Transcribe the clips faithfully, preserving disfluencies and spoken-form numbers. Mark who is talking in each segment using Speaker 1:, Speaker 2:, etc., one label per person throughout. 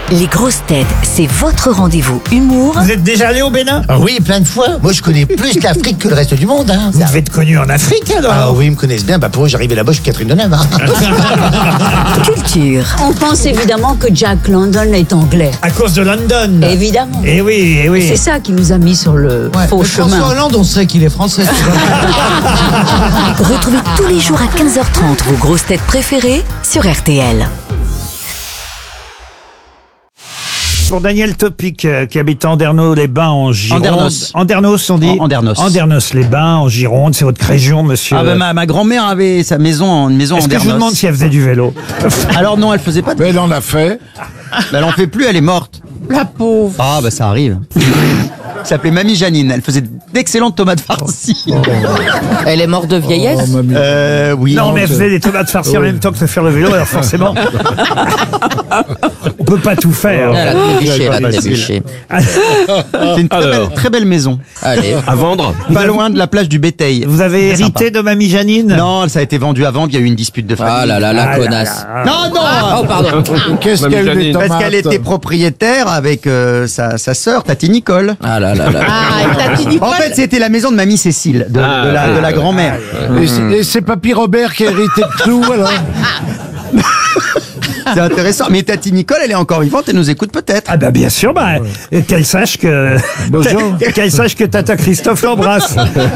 Speaker 1: Les grosses têtes, c'est votre rendez-vous humour.
Speaker 2: Vous êtes déjà allé au Bénin?
Speaker 3: Ah oui, plein de fois. Moi, je connais plus l'Afrique que le reste du monde. Hein.
Speaker 2: Vous devez être connu en Afrique, alors?
Speaker 3: Ah oui, ils me connaissent bien. Bah, pour eux, j'arrivais là-bas, je suis Catherine Deneuve. Hein.
Speaker 1: Culture.
Speaker 4: On pense évidemment que Jack London est anglais.
Speaker 2: À cause de London.
Speaker 4: Évidemment.
Speaker 2: Eh oui, eh oui.
Speaker 4: C'est ça qui nous a mis sur le
Speaker 5: Ouais,
Speaker 4: faux
Speaker 5: mais
Speaker 4: chemin.
Speaker 5: François Hollande, on sait qu'il est français.
Speaker 1: Retrouvez tous les jours à quinze heures trente vos grosses têtes préférées sur R T L.
Speaker 2: Pour Daniel Topic, euh, qui habite à Andernos-les-Bains en Gironde.
Speaker 6: Andernos.
Speaker 2: Andernos, on dit
Speaker 6: En- Andernos.
Speaker 2: Andernos-les-Bains en Gironde, c'est votre région, monsieur.
Speaker 6: Ah bah, ma, ma grand-mère avait sa maison en une maison
Speaker 2: Est-ce
Speaker 6: en
Speaker 2: que je vous demande si elle faisait du vélo?
Speaker 6: Alors non, elle faisait pas de...
Speaker 7: Mais elle en a fait.
Speaker 6: Elle en fait plus, elle est morte.
Speaker 5: La pauvre.
Speaker 6: Ah bah ça arrive. Elle s'appelait Mamie Janine, elle faisait d'excellentes tomates farcies.
Speaker 5: Elle est morte de vieillesse.
Speaker 7: Oh, mamie.
Speaker 6: Euh, oui.
Speaker 2: Non, mais elle faisait des tomates farcies en même temps que de faire le vélo, alors forcément, on peut pas tout faire.
Speaker 5: Elle a trébuché, elle a trébuché.
Speaker 6: C'est une très belle, très belle maison.
Speaker 5: Allez.
Speaker 8: À vendre?
Speaker 6: Pas loin de la plage du Béteil.
Speaker 2: Vous avez
Speaker 6: Très
Speaker 2: hérité
Speaker 6: sympa.
Speaker 2: de Mamie Janine?
Speaker 6: Non, ça a été vendu avant, il y a eu une dispute de famille.
Speaker 5: Ah là là, la
Speaker 2: Ah là
Speaker 5: connasse.
Speaker 2: là.
Speaker 6: Non, non
Speaker 5: Oh, pardon.
Speaker 7: Qu'est-ce
Speaker 8: Mamie
Speaker 7: qu'elle a eu des
Speaker 8: Janine.
Speaker 7: tomates?
Speaker 6: Parce qu'elle était propriétaire avec euh, sa, sa sœur, Tati Nicole.
Speaker 5: Ah là là là.
Speaker 6: En fait, c'était la maison de Mamie Cécile, de,
Speaker 8: Ah,
Speaker 6: de la, de la grand-mère.
Speaker 7: Et c'est- Et c'est Papy Robert qui a hérité de tout, alors.
Speaker 6: C'est intéressant. Mais Tati Nicole, elle est encore vivante, elle nous écoute peut-être.
Speaker 2: Ah bah bien sûr, bah, euh, qu'elle sache que
Speaker 7: Bonjour.
Speaker 2: qu'elle sache que Tata Christophe l'embrasse.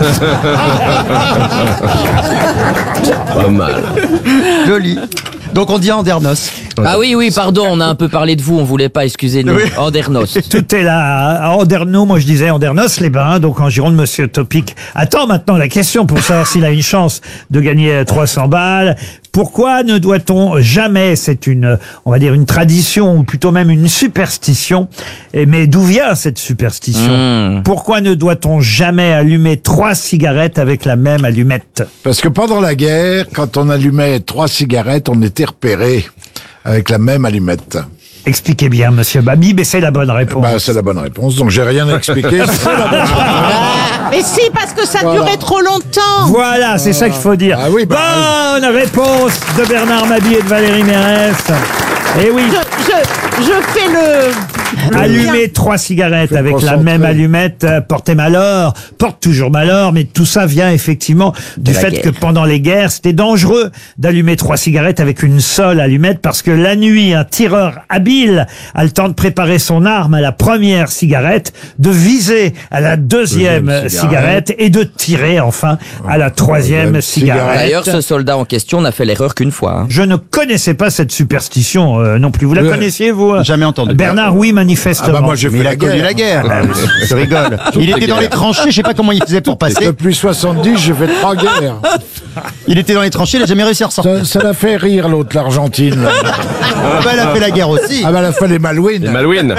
Speaker 8: Pas mal.
Speaker 6: Joli. Donc on dit Andernos.
Speaker 5: Ah oui, oui, pardon, on a un peu parlé de vous, on voulait pas, excusez-nous.
Speaker 6: Oui.
Speaker 5: Andernos.
Speaker 2: Tout est là. À Andernos, moi je disais Andernos-les-Bains, donc en Gironde, monsieur Topic attend maintenant la question pour savoir s'il a une chance de gagner trois cents balles. Pourquoi ne doit-on jamais, c'est une, on va dire une tradition, ou plutôt même une superstition, et- mais d'où vient cette superstition?
Speaker 5: Mmh.
Speaker 2: Pourquoi ne doit-on jamais allumer trois cigarettes avec la même allumette?
Speaker 7: Parce que pendant la guerre, quand on allumait trois cigarettes, on était repéré avec la même allumette.
Speaker 2: Expliquez bien, monsieur Babi, mais c'est la bonne réponse.
Speaker 7: Bah, c'est la bonne réponse, donc j'ai rien à expliquer. C'est la bonne réponse.
Speaker 9: Mais si, parce que ça
Speaker 7: Voilà.
Speaker 9: durait trop longtemps.
Speaker 2: Voilà, c'est ça qu'il faut dire.
Speaker 7: Ah oui, bah,
Speaker 2: Bonne réponse de Bernard Mabie et de Valérie Mérès. Eh oui,
Speaker 9: Je, je, je fais le...
Speaker 2: allumer trois cigarettes
Speaker 7: Faut
Speaker 2: avec la
Speaker 7: concentrer.
Speaker 2: même allumette euh, portait malheur, porte toujours malheur, mais tout ça vient effectivement du
Speaker 5: la
Speaker 2: fait
Speaker 5: guerre.
Speaker 2: que pendant les guerres, c'était dangereux d'allumer trois cigarettes avec une seule allumette parce que la nuit, un tireur habile a le temps de préparer son arme à la première cigarette, de viser à la deuxième,
Speaker 7: Deuxième
Speaker 2: cigarette.
Speaker 7: cigarette.
Speaker 2: et de tirer enfin à la troisième
Speaker 7: Troisième
Speaker 2: cigarette.
Speaker 7: cigarette.
Speaker 5: D'ailleurs, ce soldat en question n'a fait l'erreur qu'une fois. hein.
Speaker 2: Je ne connaissais pas cette superstition euh, non plus. Vous la
Speaker 7: Ouais.
Speaker 2: connaissiez, vous?
Speaker 6: Jamais entendu.
Speaker 2: Bernard, oui, manifestement.
Speaker 7: Ah bah moi j'ai
Speaker 6: Mais
Speaker 7: fait
Speaker 6: il a
Speaker 7: la
Speaker 6: connu
Speaker 7: guerre.
Speaker 6: la guerre. Je rigole. Il était dans les tranchées, je sais pas comment il faisait pour passer.
Speaker 7: Depuis soixante-dix, j'ai fait trois guerres.
Speaker 6: Il était dans les tranchées, il a jamais réussi à ressortir.
Speaker 7: Ça, ça l'a fait rire l'autre, l'Argentine. là.
Speaker 6: Ah bah, elle a fait la guerre aussi.
Speaker 7: Ah bah elle a fait les Malouines.
Speaker 8: Les Malouines.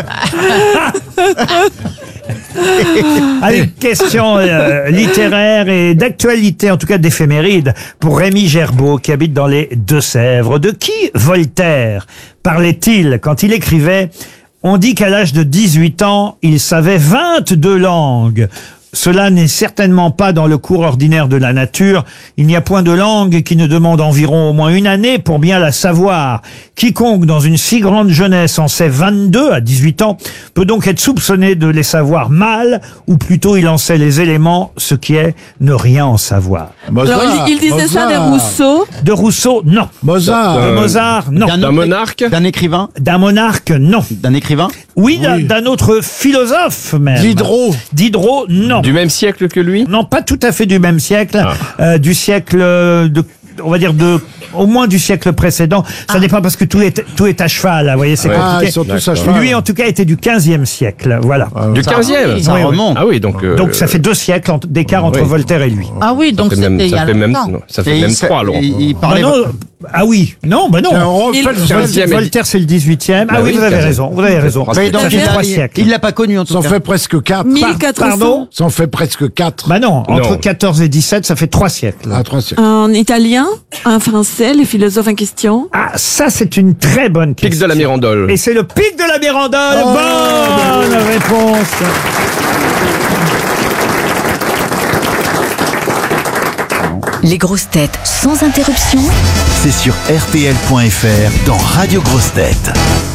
Speaker 2: Allez, question euh, littéraire et d'actualité, en tout cas d'éphéméride, pour Rémi Gerbeau, qui habite dans les Deux-Sèvres. De qui Voltaire parlait-il quand il écrivait « On dit qu'à l'âge de dix-huit ans, il savait vingt-deux langues ». Cela n'est certainement pas dans le cours ordinaire de la nature. Il n'y a point de langue qui ne demande environ au moins une année pour bien la savoir. Quiconque dans une si grande jeunesse en sait vingt-deux à dix-huit ans peut donc être soupçonné de les savoir mal, ou plutôt il en sait les éléments, ce qui est ne rien en savoir.
Speaker 7: Mozart,
Speaker 9: Alors, il, il disait ça de
Speaker 7: Mozart.
Speaker 9: Rousseau.
Speaker 2: De Rousseau, non.
Speaker 7: Mozart.
Speaker 2: De
Speaker 8: Euh,
Speaker 2: Mozart, non.
Speaker 6: D'un
Speaker 8: D'un
Speaker 6: autre-
Speaker 8: monarque?
Speaker 6: D'un écrivain.
Speaker 2: D'un monarque, non.
Speaker 6: D'un écrivain.
Speaker 2: Oui, d'un-
Speaker 7: Oui.
Speaker 2: d'un autre philosophe même.
Speaker 7: Diderot.
Speaker 2: Diderot, non.
Speaker 8: Du même siècle que lui?
Speaker 2: Non, pas tout à fait du même siècle, euh, du siècle de, on va dire de, au moins du siècle précédent. Ça dépend parce que tout est, tout est à cheval, là, vous voyez, c'est
Speaker 8: Ouais.
Speaker 7: Ah,
Speaker 2: compliqué.
Speaker 7: ils sont tous à
Speaker 8: D'accord.
Speaker 7: cheval.
Speaker 2: Lui, en tout cas, était du quinzième siècle, voilà.
Speaker 8: Du quinzième?
Speaker 6: Ça
Speaker 2: Oui, oui.
Speaker 6: remonte.
Speaker 8: Ah oui, donc... euh,
Speaker 2: Donc ça fait deux siècles en- d'écart entre
Speaker 8: oui.
Speaker 2: Voltaire et lui.
Speaker 9: Ah oui, donc
Speaker 8: ça fait
Speaker 9: c'était
Speaker 8: même,
Speaker 9: il y
Speaker 8: ça
Speaker 9: a
Speaker 8: fait même,
Speaker 9: longtemps.
Speaker 8: non, ça
Speaker 6: Et
Speaker 8: fait même
Speaker 6: il sa-
Speaker 8: trois, alors.
Speaker 6: il- il
Speaker 2: Ah,
Speaker 6: parlait.
Speaker 2: non, ah oui, non, bah non.
Speaker 7: C'est un refait
Speaker 9: Il-
Speaker 7: le
Speaker 2: Vol-
Speaker 8: quinzième et
Speaker 2: Voltaire, c'est le dix-huitième. Ah
Speaker 8: Bah
Speaker 2: oui,
Speaker 8: oui,
Speaker 2: vous avez
Speaker 8: quinzième.
Speaker 2: raison, vous avez raison.
Speaker 8: Parce
Speaker 6: Mais
Speaker 8: que
Speaker 6: donc,
Speaker 2: Ça fait
Speaker 6: il a-
Speaker 2: trois
Speaker 6: il-
Speaker 2: siècles.
Speaker 6: il l'a pas connu en tout
Speaker 7: Ça en
Speaker 6: cas.
Speaker 7: fait presque quatre.
Speaker 9: mille quatre cents.
Speaker 2: Pardon?
Speaker 7: Ça en fait presque quatre.
Speaker 2: Bah non, entre
Speaker 8: Non.
Speaker 2: quatorze et dix-sept, ça fait trois siècles.
Speaker 7: Ah, trois siècles.
Speaker 9: Un italien, un français, les philosophes en question.
Speaker 2: Ah, ça, c'est une très bonne question.
Speaker 8: Pic de la Mirandole.
Speaker 2: Et c'est le pic de la Mirandole.
Speaker 7: Oh.
Speaker 2: Bonne réponse.
Speaker 1: Les grosses têtes sans interruption.
Speaker 10: C'est sur R T L point F R dans Radio Grosses Têtes.